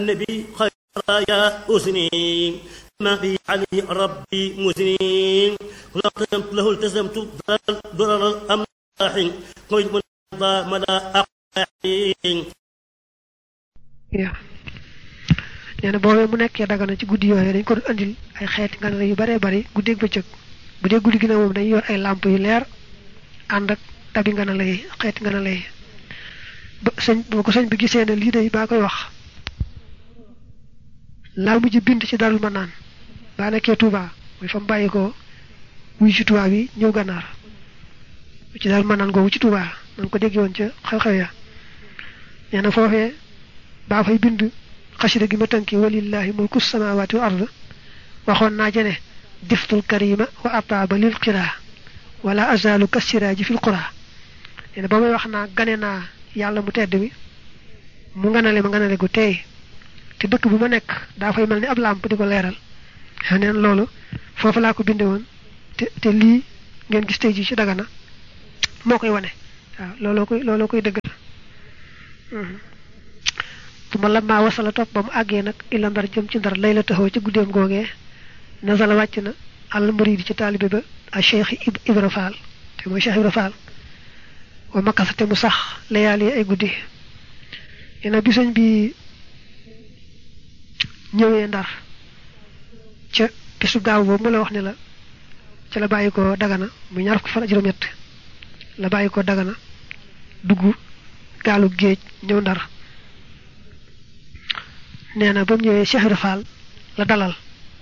النبي خير يا أسني ما في علي ربي مسنين لقمت له التزمت ضرر الأملاح قيد من مدى أقاحين neena boobee mu nekkee dagana ci guddi yooyu dañ ko andil ay xeeti ngana yu bare bare guddeeg bëccëg bu dee guddi gi na moom dañ yor ay lampe yu leer ànd ak tabi ngana lay xeeti ngana lay ba sëñ boo ko sëñ bi gisee ne lii day baa koy wax laa mujj bind ci Darul Manaan baa nekkee Touba muy fa mu bàyyi ko wuy ci Touba bi ñëw Gànnaar ci Darul Manaan googu ci Touba nan ko dégg woon ca xew-xew ya nee na foofee baa fay bind xasida gi ma tënki walillahi mulku samawati wal ard waxoon naa jene diftul karima wa ataba lil qira wala azalu kasiraji fil qura nee na ba may wax naa gane naa yàlla mu tedd mi mu nganale ma nganale gu tey te dëkk bu ma nekk daa fay mel ni ab lamp di ko leeral neen loolu foofu laa ko binde woon te lii ngeen gis tey ji ci Dagana moo koy wane waaw looloo koy dëggal tuma lamma wasala topp ba mu àggee nag ila Ndar jëm ci Ndar lay la taxaw ci guddeem googee nazala wàcc na al murid ci taalibe ba a Cheikh Ibra Fall te mooy Cheikh Ibra Fall wa makasate mu sax layaali ay guddi ena bisañ bi ñëwee Ndar ca bisu gaaw boobu mu la wax ne la ca la bàyyi ko Dagana mu ñaar fukki fan ak juróom-ñett la bàyyi ko Dagana dugg gaalu géej ñëw Ndar nee na ba mu ñëwee Cheikh Ibra Fall la dalal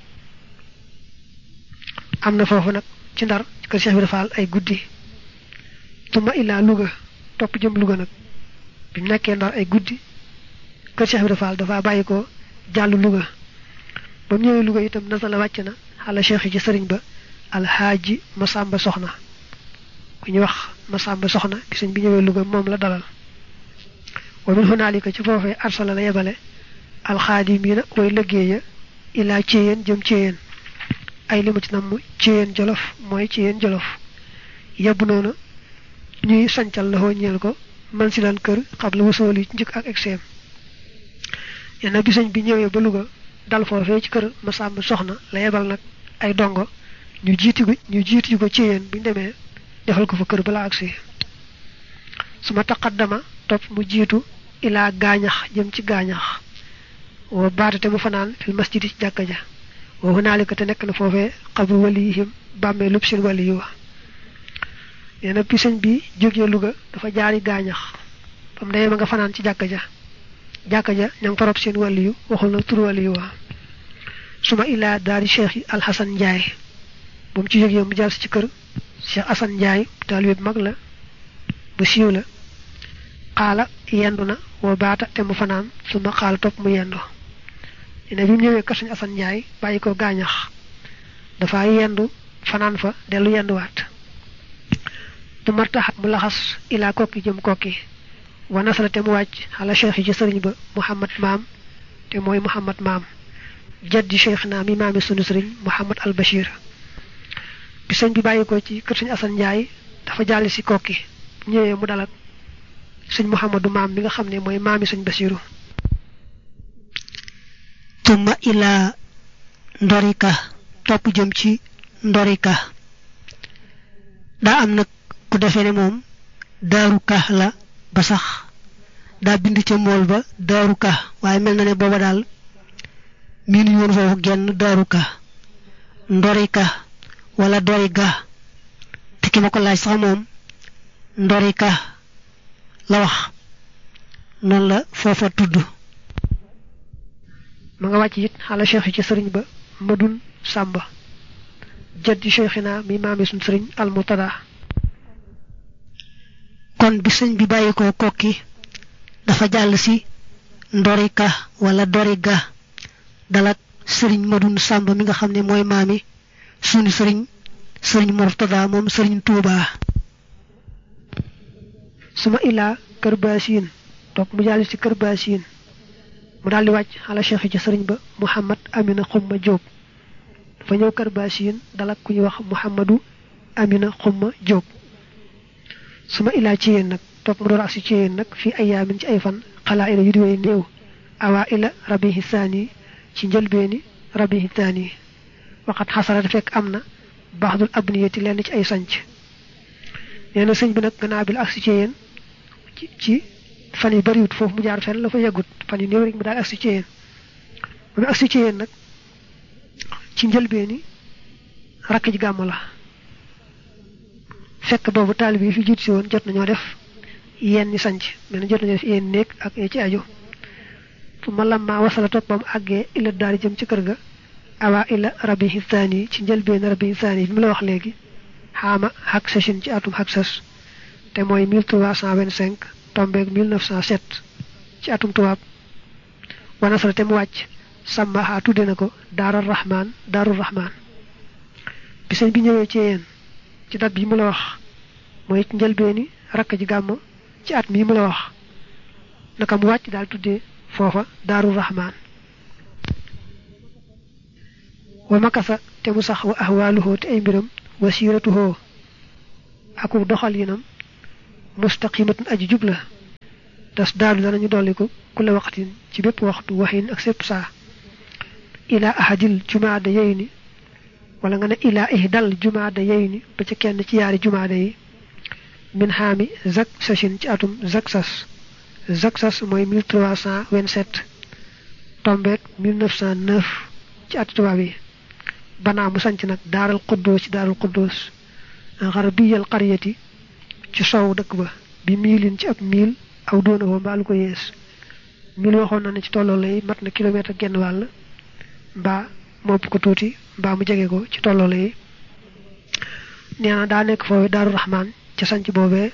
am na foofu nag ci Ndar ci kër Cheikh Ibra Fall ay guddi tuma ila Louga topp jëm Louga nag bi mu nekkee Ndar ay guddi kër Cheikh Ibra Fall dafa bàyyi ko jàll Louga ba mu ñëwee Louga itam nasala wàcc na xala cheikh ci sëriñ ba alxaaji Masamba Soxna ku ñu wax Masamba Soxna bi sëñ bi ñëwee Louga moom la dalal wa min hunaalika ci foofee arsala la yebale alxaadimiina way liggéeya ilaa Ceyeen jëm Ceyeen ay limu ci namm Ceyeen Jolof mooy Ceyeen Jolof yebbu noonu ñuy sancal la ñeel ko man si lan kër xam la wusool yi njëkk ak exeem yenn bi sëñ bi ñëwee ba Louga dal foofee ci kër Masamba Soxna la yebal nag ay dongo ñu jiiti ko Ceyeen buñu demee defal ko fa kër balaa agsi suma taqaddama topp mu jiitu ilaa gaañax jëm ci gaañax wa baatate mu fanaan fil masjid ci jàkka ja wa hunaalika te nekk na foofee xabru waliyihim bàmmee lub seen waliyu wa nee na bi sëñ bi jógee Louga dafa jaari gaañax bam demee ma nga fanaan ci jàkka ja ña ngi farop seen waliyu waxul na tur waliyu wa suma ilaa daari cheikh yi alxasan Njaay ba mu ci jógee mu jaar ci kër Cheikh Asan Njaay taalibe bu mag la bu siiw la xaala yendu na wa baata te mu fanaan suma xaala topp mu yendu ina bi mu ñëwee kër Sëñ Asan Njaay bàyyi ko gaañax dafa yendu fanaan fa dellu yenduwaat du martaxat mu laxas ilaa kokki jëm kokki wa nasala te mu wàcc xala cheikh yi ci sëriñ ba Muhammad Maam te mooy Muhammad Maam jaddi cheikh naa mi maami sunu sëriñ Muhammad al Bashir bi sëñ bi bàyyi ko ci kër Sëñ Asan Njaay dafa jàll si kokki ñëwee mu dalak sëñ Muhammadu Maam mi nga xam ne mooy maami sëñ Basiru tuma ila Ndorika topp jëm ci Ndorika daa am nag ku defee ne moom Daaru Ka la ba sax daa bind ca mool ba Daaru Ka waaye mel na ne booba daal miinu yoon foofu genn Daaru Ka Ndorika wala Doriga te ki ma ko laaj sax moom Ndorika la wax noonu la foofa tudd ma nga wàcc it xala cheikh ci sëriñ ba Madun Sàmba jaddi cheikhina mi maami suñ sëriñ Almutada kon bi sëñ bi bàyyi ko kokki dafa jàll si Ndorika wala Doriga dalak sëriñ Madun Sàmba mi nga xam ne mooy maami suñu sëriñ Murtada moom sëriñ Tuuba suma ilaa kër Baasiin topp mu jàll si kër Baasiin mu daldi wàcc xala cheikh ci sëriñ ba Muhammad Amina Xumma Jóob dafa ñëw kër Baasiin dalak ku ñu wax Muhammadu Amina Xumma Jóob suma ilaa ci yéen nag topp mu door ak si ci yéen nag fii ay yaamin ci ay fan xalaa ila yu di way néew awaila rabihi thani ci njëlbeeni rabihi thani waxat xasara fekk am na baaxdul abniyati lenn ci ay sanc nee na sëñ bi nag gannaaw bi la agsi ci yéen ci fan yu bariwut foofu mu jaar fenn la fa yeggut fan yu néew rek mu daal agsi ci yéen mu agsi ci yéen nag ci njëlbeeni rakk ji gàmm la fekk boobu taalibe yi fi jiit si woon jot nañoo def yenn sanc mel na jot nañoo def yenn néeg ak ci aju fu ma lamma wasala topp ba mu àggee ila daari jëm ci kër ga awa ila rabihi thani ci njëlbeeni rabihi thani bi mu la wax léegi xaama xak sachin ci atum xak sas te mooy 1325 tombeeg 1907 ci atum tubaab wanasara te mu wàcc sàmmaxaa tudde na ko daaru rahman bi sëñ bi ñëwee ci yéen ci dat bi mu la wax mooy ci njëlbeeni rakk ji gàmm ci at mi mu la wax naka mu wàcc daal tuddee foofa daaru rahman wa makasa te mu sax wa ahwaaluhoo te ay mbiram wa siiratuhoo aku doxalinam mustaqimatun aji jubla das daadu danañu dolliku kulla waqtin ci bépp waxtu waxin ak sépp saa ila ahadil jumaada yeyni wala nga ne ila ihdal jumaada yeyni ba ca kenn ci yaari jumaada yi min xaami zak sachin ci atum zaksas mooy 1327 tombeek 1909 ci at tubaab yi banaa mu sanc nag daaral quddus ci daaral quddus xarbiyal qaryati ci sow dëkk ba bi miilin ci ab miil aw doona woo mbaa lu ko yees miil waxoon na ne ci tolloo lay mat na kilomètre genn wàll mbaa mopp ko tuuti mbaa mu jege ko ci tolloo lay nee na daa nekk foofu daaru rahman ca sanc boobee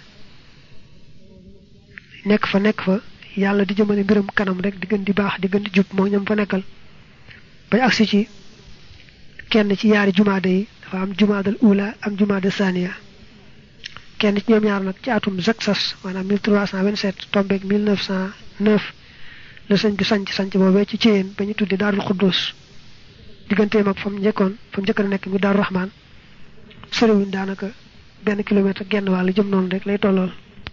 nekk fa yàlla di jëmale mbiram kanam rek di gën di baax di gën di jub moo ñam fa nekkal bay agsi ci kenn ci yaari jumaada yi dafa am jumaadal ula am jumaada saniya kenn ci ñoom ñaar nag ci atum zaksas maanaam 1327 tombeeg 1909 la sëñ bi sanc boobee ci Ceyeen ba ñu tuddi daarul xuddus digganteem ak fa mu njëkk a nekk mi daaru rahman soriwuñ daanaka benn kilomètre genn wàll jëm noonu rek lay tollool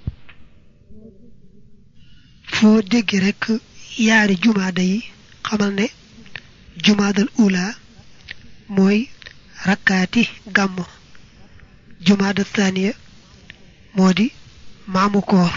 foo dégg rek yaari jumaada yi xamal ne jumaadal ula mooy rakkaati gàmmo jumaada thaniya moo di maamu koor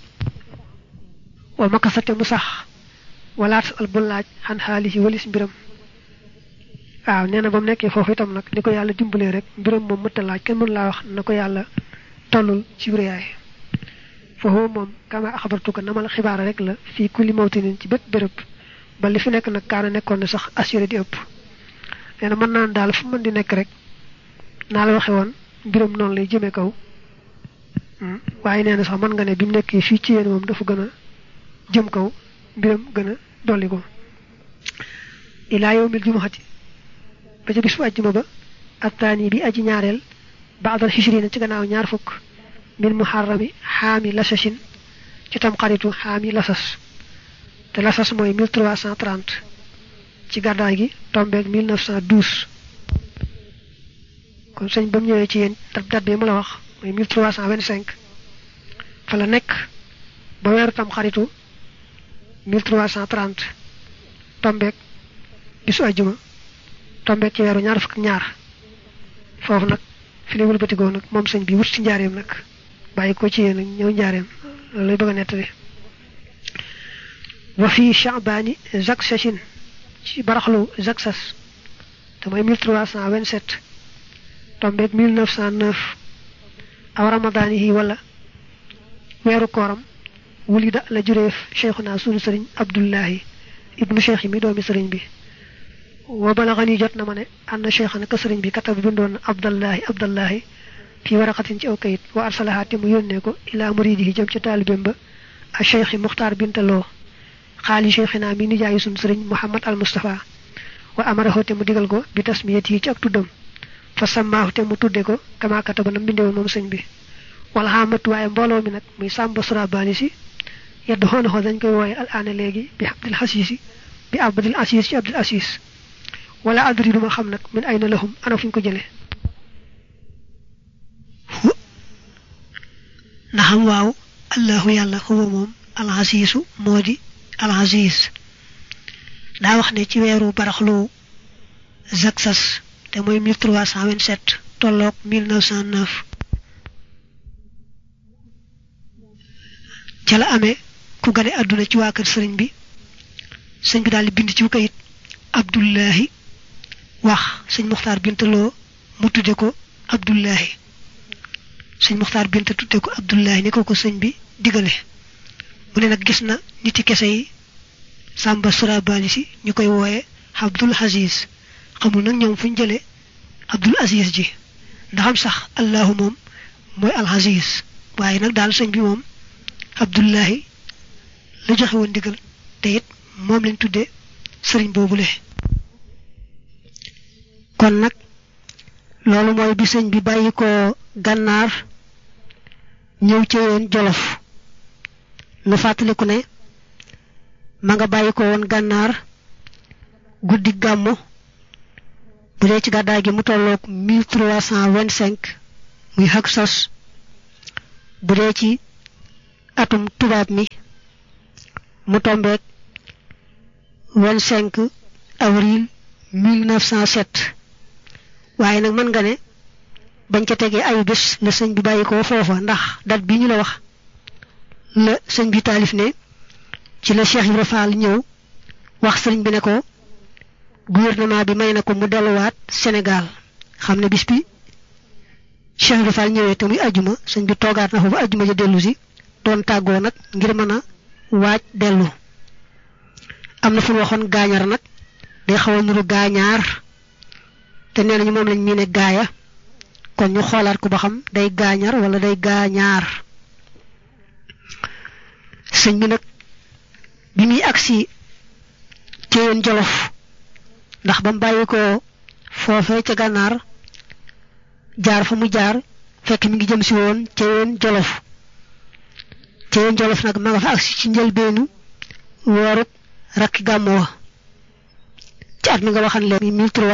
wa makasate mu sax walaat al bu laaj xan xaalis yi walis mbiram waaw nee na ba mu nekkee foofu itam nag ni ko yàlla dimbalee rek mbiram moom mëtta laaj kenn mën laa wax na ko yàlla tollul ci wéyaay foofu moom kama axabartuka na ma la xibaara rek la fii kulli mawtinin ci bépp béréb ba li fi nekk nag kaana nekkoon na sax assuré di ëpp nee na mën naan daal fu mën di nekk rek naa la waxe woon mbiram noonu lay jëmee kaw waaye nee na sax mën nga ne bi mu nekkee fii ci yéen moom dafa gën a jëm kaw mbiram gën a dolli ko ilaa yawmil jumuhati ba ca bis bu àjjuma ba attaani bi aji ñaareel baadal xishrina ci gannaaw ñaar fukk min muharrami xaami lasashin ci tam xaritu xaami lasas te lasas mooy 1330 ci gàddaay gi tombeeg 1912 kon sëñ ba mu ñëwee ci yéen dat bi ma la wax mooy 1325 fa la nekk ba weeru tam xaritu 1330 tombeeg bisu àjjuma tombeeg ci weeru ñaar fukk ak ñaar foofu nag fi lay wëlbatigoo nag moom sëñ bi wut ci njaareem nag bàyyi ko ci yéen ñëw njaareem loolu lay bëgg a nettali wa fii Sha'baani zaksashin ci baraxlu zaksas te mooy 1327 tombeeg 1909 aw ramadaani yi wala weeru kooram wulida la jureef cheikhuna sunu sëriñ abdullahi ibnu cheikh yi mi doomi sëriñ bi wa balaxani jot na ma ne ànd cheikhana ka sëriñ bi katab bindoon na abdallahi fii waraqatin ci aw kayit wa arsalaha te mu yónnee ko ilaa muridihi jëm ca taalibeem ba a cheikh yi muxtaar bintaloo xaali cheikhina mi nijaayi sunu sëriñ muhammad al mustafa wa amarahu te mu digal ko bi tasmiyat yi ci ak tuddam fa sammaahu te mu tudde ko kama kataba na mbindewoon moom sëñ bi wala xamatu waaye mbooloo mi nag muy sàmba surabaani si yedd xoonaxoo dañ koy wooye al aana léegi bi abdil xasiisi bi abdil asiis ci abdil asiis wala adri duma xam nag min ay na lahum ana fuñ ko jële na xam waaw allahu yàlla huwa moom al asiisu moo di al asiis daa wax ne ci weeru baraxlu Zaksas te mooy 1327 tolloog 1909 ca la amee ku gane àdduna ci waa kër sëriñ bi daal di bind ci kayit Abdullahi wax sëñ Muxtaar Bintaloo mu tudde ko Abdullahi sëñ Muxtaar Binta tudde ko Abdullahi ni ko sëñ bi digale mu ne nag gis na niti kese yi Samba Surabani si ñu koy wooye Abdul Aziz xamul nag ñoom fuñ jële Abdul Aziz ji ndaxam sax Allahu moom mooy Al Aziz waaye nag daal sëñ bi moom Abdullahi la joxe woon digal te it moom lañ tudde sëriñ boobule kon nag loolu mooy bi sëñ bi bàyyi ko gànnaar ñëw ci woon Jolof nu fàttaliku ne ma nga bàyyi ko woon gànnaar guddi gàmmu bu dee ci gàddaay gi mu tolloog 1325 muy Haksas bu dee ci atum tubaab mi mu tombeek 25 avril 1907 waaye nag mën nga ne bañ ca tegee ayu bés la sëñ bi bàyyi ko foofa ndax date bi ñu la wax la sëñ bi taalif ne ci la Cheikh Ibra Fall ñëw wax sëriñ bi ne ko gouvernement bi may na ko mu delluwaat Sénégal xam ne bis bi Cheikh Ibra Fall ñëwee te muy ajjuma sëñ bi toogaat na fa ba ajjuma ja dellu si doon tàggoo nag ngir mën a waaj dellu am na fu ñu waxoon gaañar nag day xaw a nuru gaañaar te nee nañu moom lañ miine gaaya kon ñu xoolaat ko ba xam day gaañar wala day gaañaar sëñ bi nag bi muy agsi ci yoon Jolof ndax ba mu bàyyi ko foofee ca gànnaar jaar fa mu jaar fekk mi ngi jëm si woon ca yoon Jolof ca yoon Jolof nag ma nga fa agsi ci njëlbeenu wooruk rakki gàmmu wa ci at mi nga waxan leen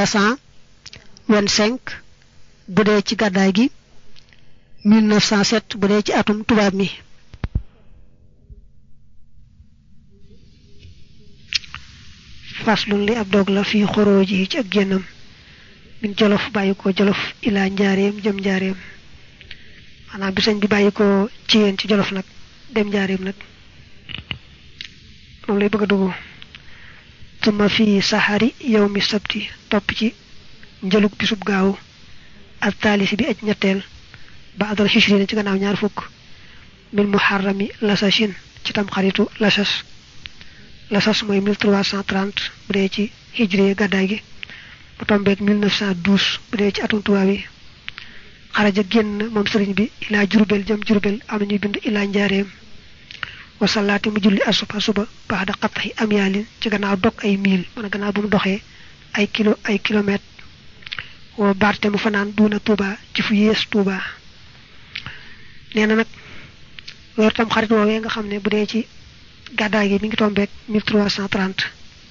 1325 bu dee ci gàddaay gi 1907 bu dee ci atum tubaab mi faslun li ab dog la fi xorooji ci ak génnam min Jolof bàyyi ko Jolof ilaa njaareem jëm njaareem maanaam bi sëñ bi bàyyi ko ci yéen ci Jolof nag dem njaareem nag moom lay bëgg a dugg tuma fi saxari yow mi sabti topp ci njëlug bisub gaaw ak taalisi bi aj ñetteel ba adal xishrina ci gannaaw ñaar fukk min muharrami lasashin ci tam xaritu lasas mooy 1330 bu dee ci hijri gàddaay gi bu tombeek 1912 bu dee ci atum tubaab yi xaraja génn moom sëriñ bi ilaa Jurbel jëm Jurbel am na ñuy bind ilaa njaareem wasalaati mu julli asuba suba baax da xattaxi am yaalin ci gannaaw dog ay mil man gannaaw bu mu doxee ay kilomètre woo barte mu fanaan duuna Tuuba ci fu yées Tuuba nee na nag weer tam xarit woowee nga xam ne bu dee ci gàddaay gi mi ngi tombeek 1330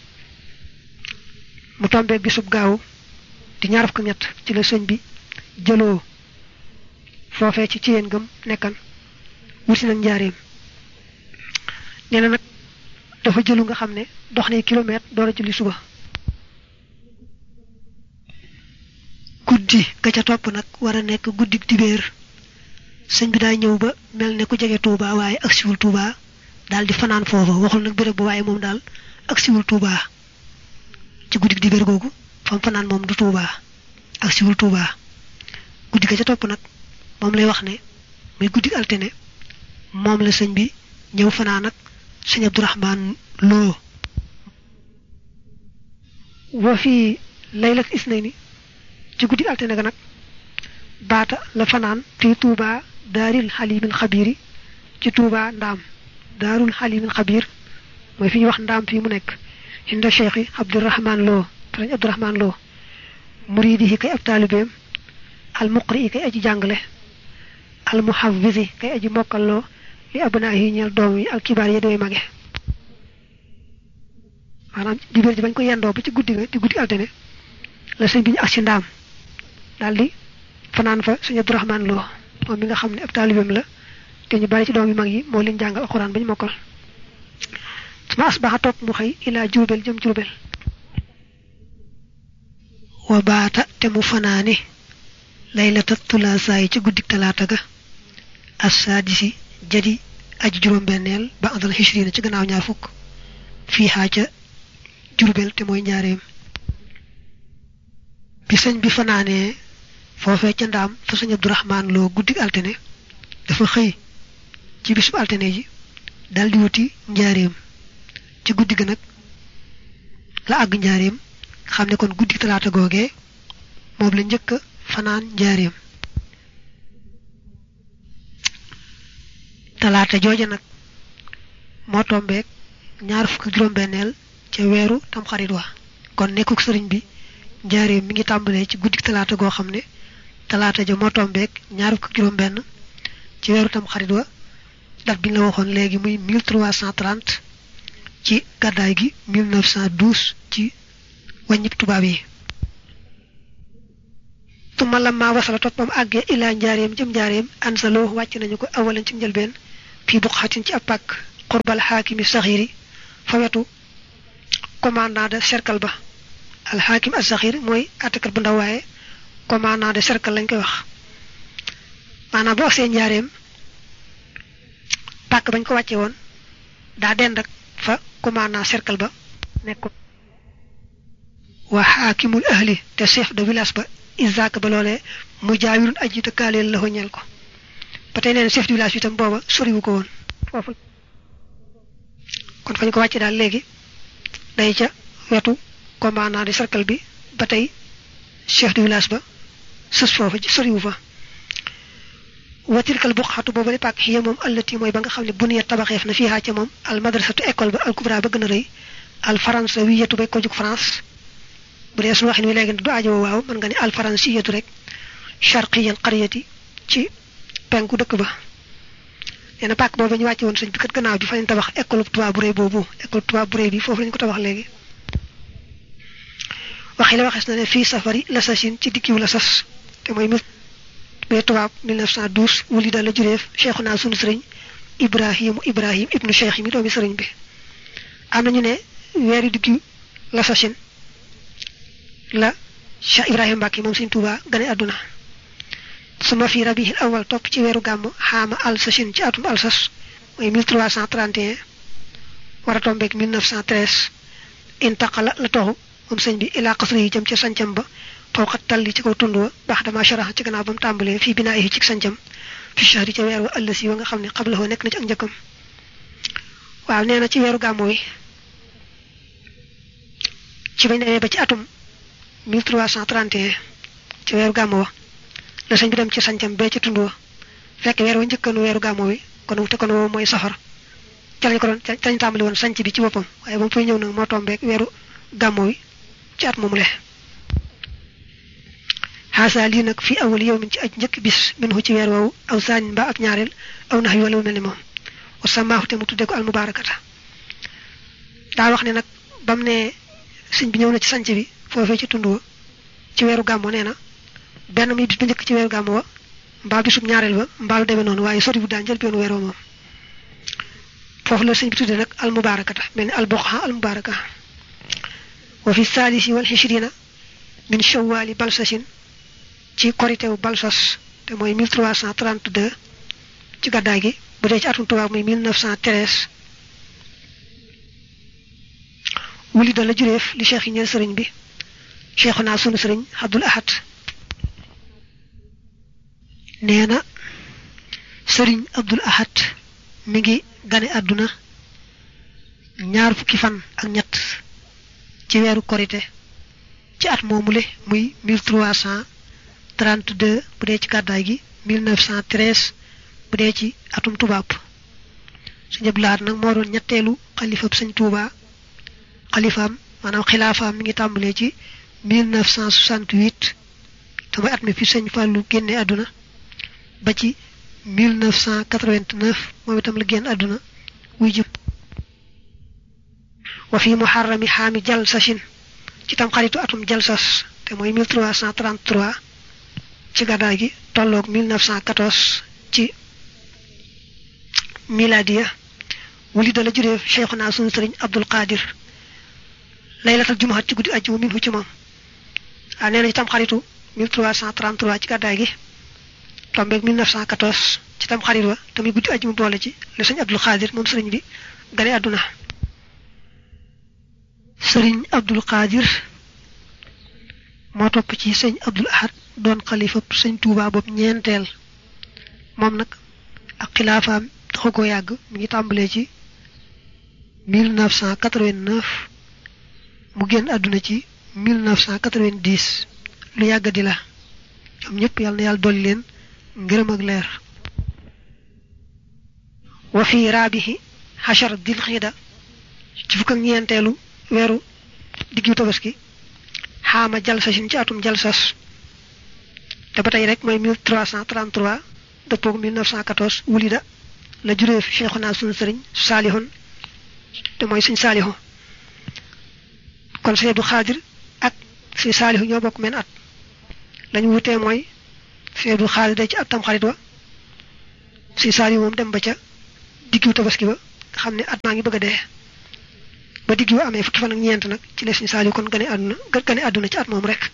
mu tombeek bisub gaaw di ñaar fukk ñett ci la sëñ bi jëloo foofee ci yéen gëm nekkan wuti nag njaareem nee na nag dafa jëlu nga xam ne dox ne kilomètre door a julli suba guddi ga ca topp nag war a nekk guddi dibéer sëñ bi daa ñëw ba mel ne ku jege Touba waaye agsiwul Touba daal di fanaan foofa waxul nag béréb bu waaye moom daal agsiwul Touba ci guddi dibéer googu fam fanaan moom du Touba agsiwul Touba guddi ga ca topp nag moom lay wax ne muy guddi altine moom la sëñ bi ñëw fanaan ak sëñ Abdourahman Lo wa fi laylat isnayni ci guddi altine ga nag baata la fanaan fii Touba daaril xalimil xabiri ci Touba ndaam daarul xalimil xabir mooy fi ñu wax ndaam fii mu nekk inda cheikh Abdourahman Lo sëñ Abdourahman Lo muridi yi kay ab taalibeem al muqri yi kay aji jàngale al muhafisi kay aji mokkalloo li abnaa yi ñeel doom yi al kibaar yi doy mage maanaam dibéer ji bañ ko yendoo ba ci guddi ga di guddi altine la sëñ bi ñu ak ci ndaam daldi fanaan fa sëñ Abdourahman Lo moom mi nga xam ne ab taalibeem la te ñu bari ci doom yu mag yi moo leen jàngal alxuraan ba ñu mokkal suma asbaha top mu xey ila jurbel jëm jurbel wa baata te mu fanaane laylatul thulatha ci guddik talata ga as-sadisi jadi aji juróom benneel ba andal hishrina ci gannaaw ñaar fukk fi haaja jurbel te mooy ñaareem bi sëñ bi fanaane foofee ca ndaam fa sëñ Abdourahman Lo guddik altene dafa xëy ci bisub altene ji daldi wuti njaareem ci guddi ga nag la àgg njaareem xam ne kon guddik talaata googee moom la njëkk fanaan njaareem talaata jooja nag moo tombeek ñaar fukk juróom benneel ca weeru tam xarit wa kon nekkuk sëriñ bi njaareem mi ngi tàmbalee ci guddik talaata goo xam ne talaata ja moo tombeek ñaar fukk juróom benn ci weeru tam xarit wa dat biñ la waxoon léegi muy 1330 ci gàddaay gi 1912 ci wàññib tubaab yi tuma lamma wasala toppam àggee ilaa njaareem jëm njaareem ansaloo wàcc nañu ko awalan ci njëlbeen fii buqatin ci ab pàkk qurbal xaakimi saxiri fa wetu commandant de cercle ba al xaakim as saxir mooy attakat bu ndaw waaye commandant de cercle lañ koy wax maanaam boo agsee njaareem pàkk bañ ko wàcce woon daa dend ak fa commandant cercle ba nekk wa xaakimul ahli te chef de village ba izak ba loolee mu jaawirun aji dëkkaaleel la ko ñeel ko ba tey neen chef de village bi tam booba soriwu ko woon foofu kon fañ ko wàcce daal léegi day ca wetu commandant de cercle bi ba tey chef de village ba sës foofu soriwu fa watilkal buqatu boobu le pàkk xiya moom allati mooy ba nga xam ne buniyat tabaxeef na fiihaa ca moom al madrasatu école ba al kubra ba gën a rëy al faransawiyatu bay ko jug France bu dee suñu waxin wi léegi du aajo waaw mën nga ne al faransiyatu rek sharqiyal qaryati ci penku dëkk ba nee na pàkk boobu ñu wàcce woon sëñ bi kat gannaaw bi fa lañ tabax école tubaab bu rëy boobu école tubaab bu rëy bi foofu lañ ko tabax léegi waxi la waxes na ne fii safari la sasin ci dikkiwu la sas te mooy be tubaab 1912 wuli dal la jureef cheikhuna sunu sëriñ ibrahim ibnu cheikh mi doomi sëriñ bi am nañu ne weeri diggi la sasin la cheikh ibrahim Mbacke moom sëriñ Touba gane àdduna suma fi rabiul awal topp ci weeru gàmm xaama al sasin ci atum al sas mooy 1331 war a tombeek 1913 intaqala la toxu moom sëñ bi ila qasri yi jëm ca sancam ba fawqa talli ci kaw tund wa baax dama sharax ci gannaaw ba mu tàmbalee fii binaayi ci sancam fi shahri ca weer wa ëllësi wa nga xam ne xablahoo nekk na ci ak njëkkam waaw nee na ci weeru gàmmu wi ci bañ demee ba ci atum 1331 ci weeru gàmmu wa la sëñ bi dem ci sancam bee ci tund wa fekk weer wa njëkkanu weeru gàmmu wi kon te kon woo mooy safar ca lañ ko doon ca lañ tàmbali woon sanc bi ci boppam waaye ba mu fay ñëw nag moo tombeek weeru gàmmu wi ci at moomu le xaasa lii nag fii awal yow min ci aj njëkk bis minhu ci weer woowu aw saanin mbaa ab ñaareel aw nax yu wala mel ni moom wa samaahu te mu tudde ko almubarakata daa wax ne nag bam ne sëñ bi ñëw na ci sanc bi foofee ci tund wa ci weeru gàmmu nee na benn muy bis bu njëkk ci weeru gàmmu wa mbaa bisub ñaareel ba mbaa lu demee noonu waaye sori bu daan jël benn weeroo moom foofu la sëñ bi tudde nag almubarakata mel ni albuqa almubaraka wa fi saalisi wal xishrina min shawwali balsasin ci koritew balsas te mooy 1332 ci gàddaay gi bu dee ci atum tubaab muy 1913 wuli da la jureef li cheikh yi ñeel sëriñ bi cheikhuna sunu sëriñ Abdul Ahad nee na sëriñ Abdul Ahad mi ngi gane àdduna ñaar fukki fan ak ñett ci weeru korite ci at moomule muy 1332 bu dee ci gàddaay gi 1913 bu dee ci atum tubaab sëñ Abdul Ahad nag moo doon ñetteelu xalifab sëñ Tuuba xalifaam maanaam xilaafaam mi ngi tàmbalee ci 1968 te mooy at mi fi sëñ Fàllu génne àdduna ba ci 1989 moom itam la génn àdduna wuy jëm wa fi muharrami xaami jalsasin ci tam xaritu atum jalsas te mooy 1333 ci gàddaay gi tolloog 1914 ci miladiya ولد la juree cheikhuna sunu serigne Abdul Qadir laylatul jumaat ci guddi aljuma minhu ci mom neena ci tam xaritu 1333 ci gaday gi tombe 1914 ci tam xarit wa tammi guddi aljuma boole ci le serigne Abdul Qadir mom serigne bi gane aduna serigne Abdul Qadir mo top ci serigne Abdul Ahad don khalifa serigne Touba bob ñentel mom nak ak khilafam taxu ko yag mi ngi tambalé ci 1989 mu genn aduna ci 1990 lu yag di la ñom ñep yalla na yalla doli len ngeureum ak leer wa fi rabihi hashar dil khida ci fuk ak ñentelu wéru diggu tabaski xama jalsasin ci atum jalsas te batay rek moy 1333 depok 1914 wulida la juree cheikhuna sun serigne salihun te moy serigne salihu kon Seydu Xaadir ak si salihu ñoo bokk men at lañu wuté moy Seydu Xaadir day ci atam xarit wa si salihu mom dem ba ca diggu tabaski ba xamne at ma ngi bëgg dé ba diggu amé fukki fan ak ñent nak ci les si salihu kon gane aduna ci at mom rek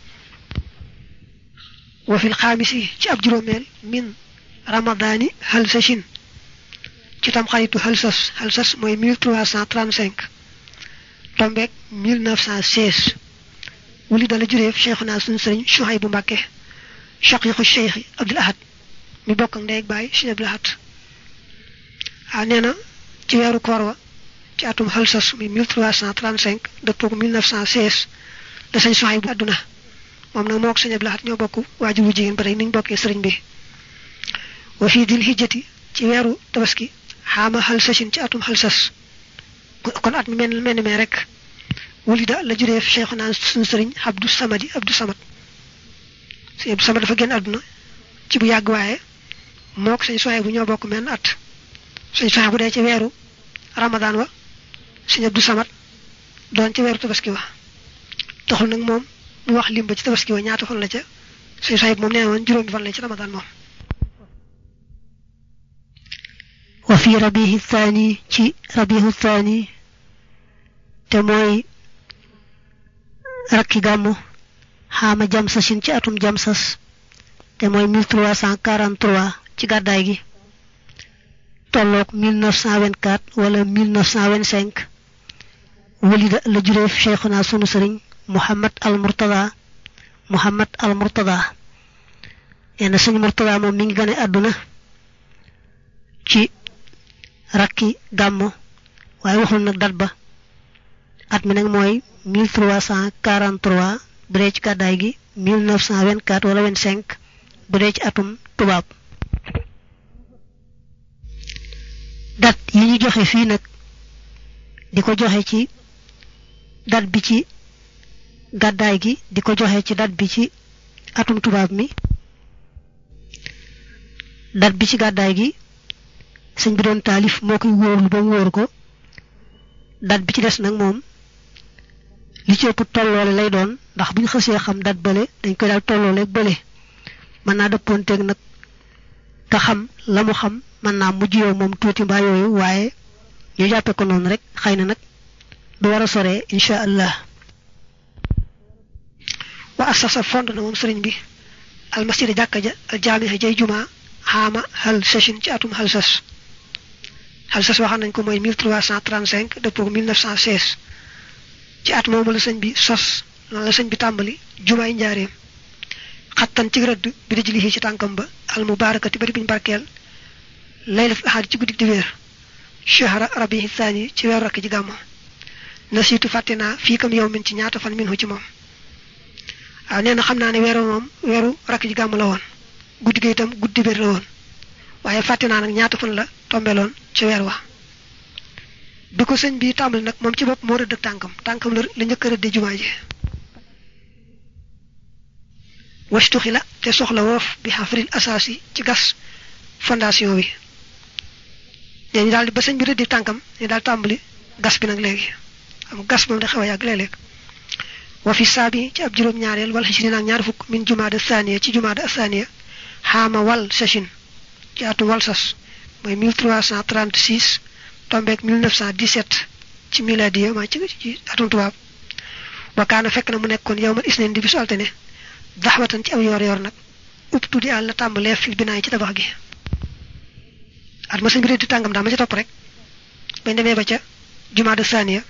wa fil khamisi ci ab juromel min ramadani halsashin ci tam xaritu halsas moy 1335 tombek 1916 wuli dala juref cheikhuna sun serigne Shuaybu Mbàkke shaqiqu cheikh Abdul Ahad mi bokk ak ndey ak baay Cheikh Abdul Ahad neena ci wéru koor wa ci atum halsas mi 1335 depok 1916 da serigne Shuaybu aduna mom nak mok Cheikh Abdul Ahad ñoo bokku wajuru jigen ba tay niñ bokké serigne bi wa fi dil hijjati ci wéru tabaski xama halsashin ci atum halsas kon at mi mel me rek wulida la juree cheikhuna sun serigne Abdou Samad Sey Abdou Samad dafa genn aduna ci bu yag waye mok sey soye bu ñoo bokk men at sey soye bu dé ci wéru ramadan wa sey Abdou Samad doon ci wéru tabaski wa taxul nak mom mu wax limba ci tabaski wa ñaata fan la ca sey soye mom néwon juroom fan la ci ramadan mom وفي ربيع الثاني ci ربيع الثاني تموي rakki gamu xama jamsasin ci atum jamsas تموي 1343 ci gaday gi tolok 1924 wala 1925 ولد la jureef cheikhuna sunu serigne Muhammad al Murtada ene serigne Murtada mom mi ngi gane aduna ci rakki gammo waye waxul nak dat ba at mi nak moy 1343 bu dé ci gaday gi 1924 wala 25 bu dé ci atum tubab dat yi ñu joxe fi nak diko joxe ci dat bi ci gaday gi diko joxe ci dat bi ci atum tubab mi dat bi ci gaday gi señ bi doon talif moko wóorlu ba wóor ko dat bi ci dess nak mom li ci ëpp tolloole lay doon ndax buñ xëssé xam dat balé dañ koy dal tolloole balé man na depponté nak ka xam lamu xam man na mujj yow mom tuuti ba yoyu waye ñu jappé ko non rek xeyna nak du wara soré insha Allah wa asasa fond na mom serigne bi al masjid jakkaja al jami'a jay juma hama hal session ci atum hal sas halsas waxan nañ ko moy 1335 depuis 1916 ci at mom la señ bi sos non la señ bi tambali jumaay njaareem xattan ci rëdd bi di jili ci tankam ba al mubarakati bari biñ barkel laylat ahad ci guddik di wër shahra rabihi thani ci wër rak ci gamo nasitu fatina fi kam yow min ci ñaata fan minhu ci mom neena xamna ne wëru mom wëru rak ci gamo la won guddi ge itam guddi ber la won waye fatina nak ñaata fan la tombelon ci wër wa biko señ bi tambal nak mom ci bop mo reud tankam la ñëk reud di juma ji washtukhila te soxla wof bi hafril asasi ci gas fondation wi dañu dal ba señ bi reud tankam ni dal tambali gas bi nak legi am gas mom da xawa yag lelek wa fi sabi ci ab juroom ñaarel wal 20 ak ñaar fuk min jumaada thaniya ci jumaada thaniya hama wal seshin ci atu wal sas moy 1336 tombeek 1917 ci miladiya ma ci atum tubaab wa kaana fekk na mu nekkoon yawmal isnin di bisu altine daxwatan ci aw yor nag ubtu di àlla tàmbalee fil binaay ci tabax gi at ma sëñ bi di tàngam daa ma ca topp rek bañ demee ba ca jumaada saniya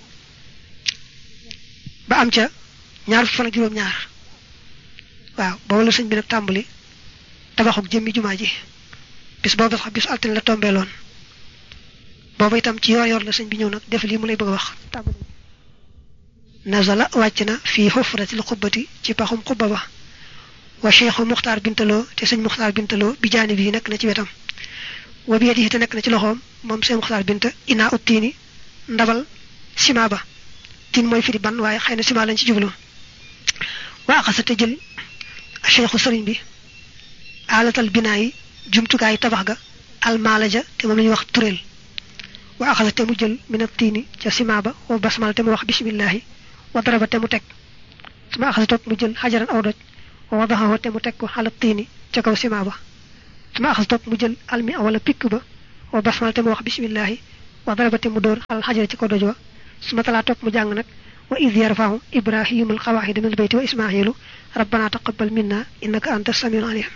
ba am ca ñaar fan ak juróom-ñaar waaw ba wala sëñ bi nag tàmbali tabaxuk jëmmi jumaa ji bis boobu sax bisu altine la tombeeloon boobu itam ci yor la sëñ bi ñëw nag def lii mu lay bëgg a wax tàmbali nazala wàcc na fii xufratil xubbati ci paxum xubba ba wa cheikhu muxtaar bintaloo te sëñ muxtaar bintaloo bi jaani bii nekk na ci wetam wa bi yadihi te nekk na ci loxoom moom sëñ muxtaar binta inaa ut tiini ndabal sima ba tiin mooy firi ban waaye xëy na sima lañ ci jublu waa axasa te jël cheikhu sëriñ bi alatal binaa yi jumtukaay tabax ga almaalaja te moom la ñuy wax tureel wa axasa te mu jël minat tiini ca sima ba wa basmal te mu wax bismillahi wa daraba te mu teg suma axasa toog mu jël xajaran aw doj wa wadaxahu te mu teg ko xalat tiini ca kaw sima ba suma axas topp mu jël almi wala pikk ba wa basmal te mu wax bismillahi wa daraba te mu dóor xalal xajara ci ko doj wa suma talaa topp mu jàng nag wa id yarfahu ibrahimu alqawaxida min albayti wa ismailu rabbana taqabbal minna innaka anta samiul alim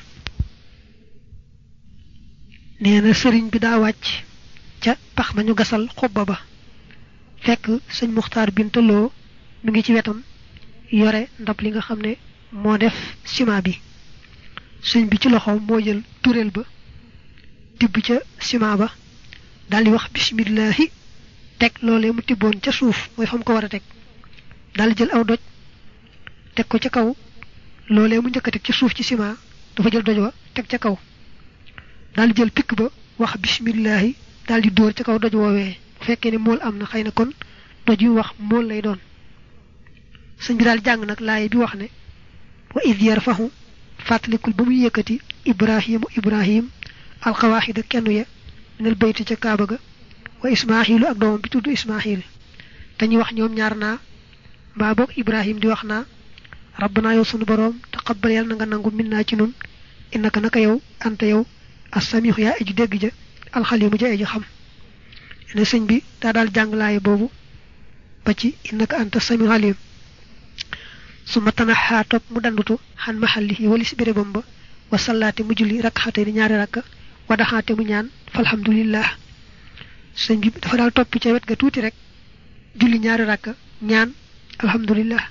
nee na sëriñ bi daa wàcc ca pax ma ñu gasal xubba ba fekk sëñ muxtaar bintaloo mi ngi ci wetam yore ndab li nga xam ne moo def ciment bi sëñ bi ci loxoom moo jël tureel ba tibb ca ciment ba daldi wax bismillahi teg loolee mu tibboon ca suuf mooy fa mu ko war a teg daldi jël aw doj teg ko ca kaw loolee mu njëkk a teg ca suuf ci ciment dafa jël doj wa teg ca kaw daldi jël pikk ba wax bismillahi daldi dóor ca kaw doj woowee bu fekkee ne mool am na xëy na kon doj yu wax mool lay doon sëñ bi daal jàng nag laaye bi wax ne wa id yarfahu fàttalikul ba muy yëkkati ibrahim alxawaaxida kenn ya minal bayti ca kaaba ga wa ismailu ak doomam bi tudd ismail dañuy wax ñoom ñaar naa mbaa boog ibrahim di wax naa rabbana yow sunu boroom taqabbal yàlla na nga nangu min naa ci nun innaka naka yow anta yow as-samihu yaa aji dégg ja alxalimu ja aji xam ne sëñ bi daa daal jàng laaye boobu ba ci innaka anta samiul alim su ma tanaxaa topp mu dandutu xan maxalli walis bérébam ba wa sallaate mu julli rakkaxate ni ñaari rakka wa daxaate mu ñaan falhamdulillah sëñ bi dafa daal topp ca wet ga tuuti rek julli ñaari rakka ñaan alhamdulillah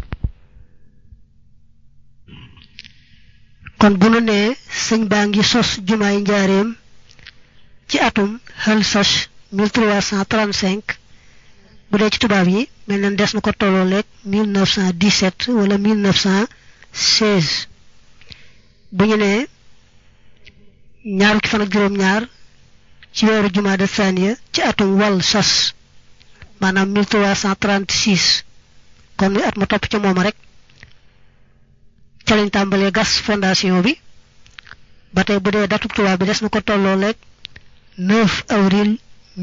kon bu nu nee sëñ baa ngi sos jumaay njaareem ci atum hal sos 1335 bu dee ci tubaab yi mel na des na ko tolloo leeg 1917 wala 1916 bu ñu nee ñaar fukki fan ak juróom-ñaar ci weeru jumaada thaniya ci atum wal sas maanaam 1336 kon muy at ma topp ca mooma rek ca lañ tàmbalee gas fondation bi ba tey bu dee datub tubaab bi des na ko tolloo leeg 9 avril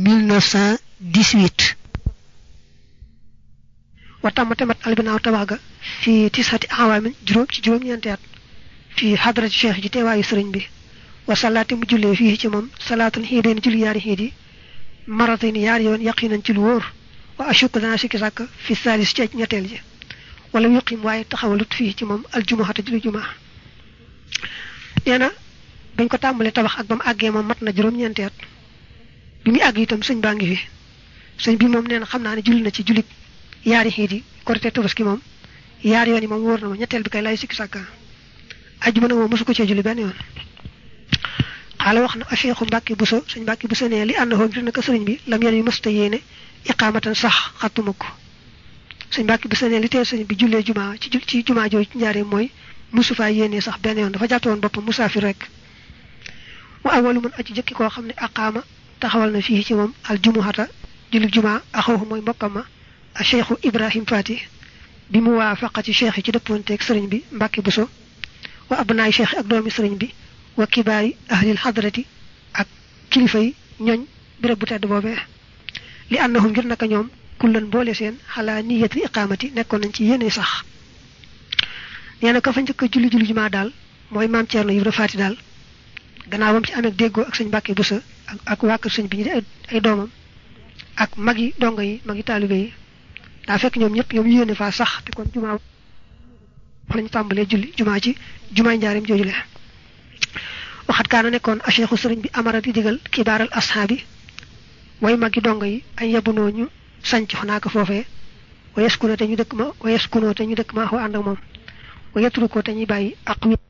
1918 wa tamate mat albinaaw tabax ga fii tisati awaamin juróom-ñeenti at fii xadrati cheikh ji teewaayu sëriñ bi wa salaati mu jullee fii ci moom salaatul xiideen julli yaari xiid yi maratin yaari yoon yaqinan ci lu wóor wa ashuk dana sikki sàkk fi saalis ci ñetteel ji wala yuqim waaye taxawalut fii ci moom aljumuhata julli jumaa nee na bañ ko tàmbalee tabax ak ba mu àggee moom mat na juróom-ñeenti at bi muy àgg itam sëñ baa ngi fi sëñ bi moom nee na xam naa ne julli na ci jullit yaari xiit yi korite tabaski moom yaari yoon yi moom wóor na ma ñetteel bi kay lay sikki sàkka ajjuma nag moom mosu ko cee julli benn yoon xaala wax na Cheikhu Mbàkke Buso sëñ Mbàkke Buso ne li ànd hoo ngir naka sëriñ bi lam yen yu mësta yéene iqaamatan sax xattuma ko sëñ Mbàkke Buso ne li tee sëriñ bi jullee jumaa ci jumaa jooju ci njaaree mooy mosu faa yéene sax benn yoon dafa jàppe woon boppam musaafir rek mu awalu mën aji jëkki koo xam ne aqaama taxawal na fii ci moom al jumuhata julli jumaa axawhu mooy mbokkam ma a cheikhu Ibrahim Fati bi mu waafaqati cheikh yi ci dëppoonteeg sëriñ bi Mbàkke Buso wa abnaay cheikh ak doomi sëriñ bi wa kibaari ahlil xadrati ak kilifa yi ñooñ béréb bu tedd boobee li annahum ngir naka ñoom kullan boole seen xalaa niyatil iqaamati nekkoon nañ ci yéene sax nee na ka fa njëkk a julli jumaa daal mooy maam Ceerno Ibra Faati daal gannaawam ci amee déggoo ak sëñ Mbàkke Buso ak waa kër sëñ bi ñu di ay doomam ak magi donga yi magi talibé yi da fekk ñom ñep ñom yéene fa sax te kon juma lañu tambalé julli juma ci juma ñaarim jojulé waxat kaana nekkon a cheikhu serigne bi amara di digal kibaral ashabi way magi donga yi ay yabuno ñu sanc xonaka fofé wa yaskunu te ñu dëkk ma wa yaskuno te ñu dëkk ma ho and ak mom wa yatru ko te ñi bayyi aqwi